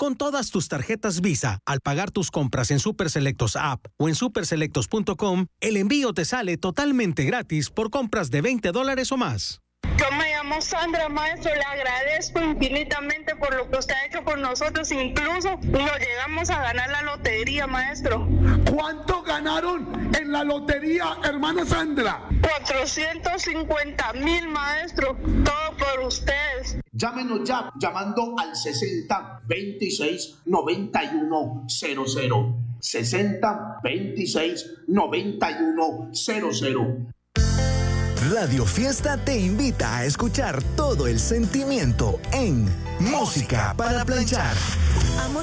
Con todas tus tarjetas Visa, al pagar tus compras en Superselectos App o en superselectos.com, el envío te sale totalmente gratis por compras de $20 o más. Yo me llamo Sandra, maestro, le agradezco infinitamente por lo que usted ha hecho por nosotros, incluso nos llegamos a ganar la lotería, maestro. ¿Cuánto ganaron en la lotería, hermana Sandra? 450,000, maestro, todo por ustedes. Llámenos ya, llamando al 60 26 91 00. 60 26 91 00. Radio Fiesta te invita a escuchar todo el sentimiento en Música para Planchar. Amo